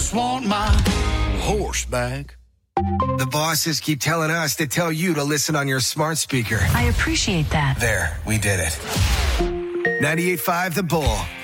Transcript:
just want my horse back. The bosses keep telling us to tell you to listen on your smart speaker. I appreciate that. There, we did it. 98.5 The Bull.